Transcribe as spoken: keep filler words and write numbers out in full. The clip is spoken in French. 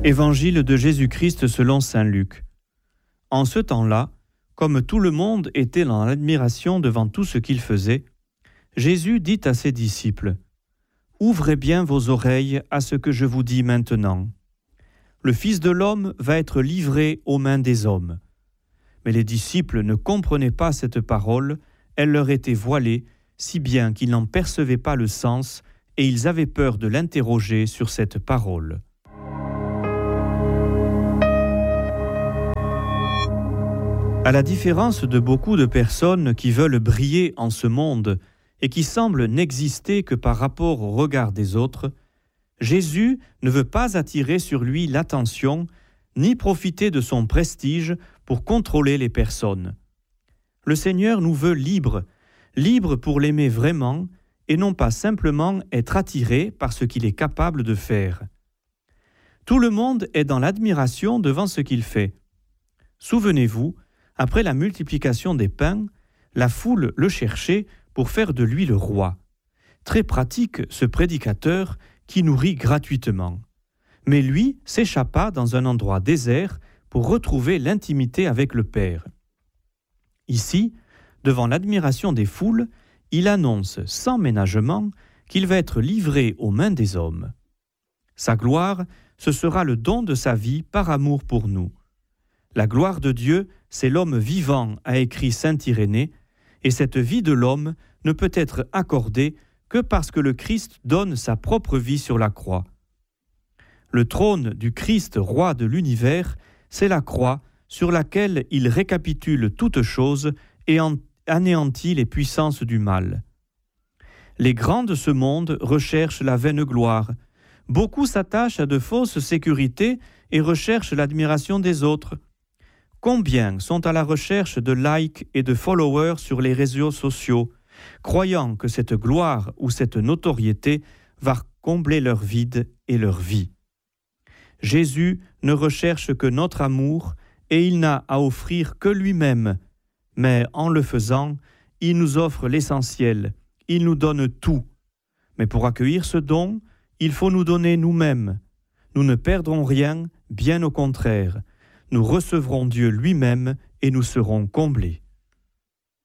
Évangile de Jésus-Christ selon saint Luc. En ce temps-là, comme tout le monde était dans l'admiration devant tout ce qu'il faisait, Jésus dit à ses disciples : « Ouvrez bien vos oreilles à ce que je vous dis maintenant. Le Fils de l'homme va être livré aux mains des hommes. » Mais les disciples ne comprenaient pas cette parole, elle leur était voilée, si bien qu'ils n'en percevaient pas le sens, et ils avaient peur de l'interroger sur cette parole. À la différence de beaucoup de personnes qui veulent briller en ce monde et qui semblent n'exister que par rapport au regard des autres, Jésus ne veut pas attirer sur lui l'attention ni profiter de son prestige pour contrôler les personnes. Le Seigneur nous veut libres, libres pour l'aimer vraiment et non pas simplement être attirés par ce qu'il est capable de faire. Tout le monde est dans l'admiration devant ce qu'il fait. Souvenez-vous, après la multiplication des pains, la foule le cherchait pour faire de lui le roi. Très pratique ce prédicateur qui nourrit gratuitement. Mais lui s'échappa dans un endroit désert pour retrouver l'intimité avec le Père. Ici, devant l'admiration des foules, il annonce sans ménagement qu'il va être livré aux mains des hommes. Sa gloire, ce sera le don de sa vie par amour pour nous. La gloire de Dieu, c'est l'homme vivant, a écrit saint Irénée, et cette vie de l'homme ne peut être accordée que parce que le Christ donne sa propre vie sur la croix. Le trône du Christ, roi de l'univers, c'est la croix sur laquelle il récapitule toutes choses et anéantit les puissances du mal. Les grands de ce monde recherchent la vaine gloire. Beaucoup s'attachent à de fausses sécurités et recherchent l'admiration des autres. Combien sont à la recherche de likes et de followers sur les réseaux sociaux, croyant que cette gloire ou cette notoriété va combler leur vide et leur vie. Jésus ne recherche que notre amour et il n'a à offrir que lui-même, mais en le faisant, il nous offre l'essentiel, il nous donne tout. Mais pour accueillir ce don, il faut nous donner nous-mêmes. Nous ne perdrons rien, bien au contraire. Nous recevrons Dieu lui-même et nous serons comblés.